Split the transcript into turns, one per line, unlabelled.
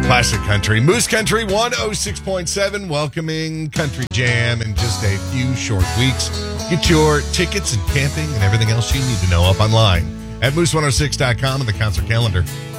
Classic country. Moose Country 106.7, welcoming Country Jam in just a few short weeks. Get your tickets and camping and everything else you need to know up online at moose106.com and the concert calendar.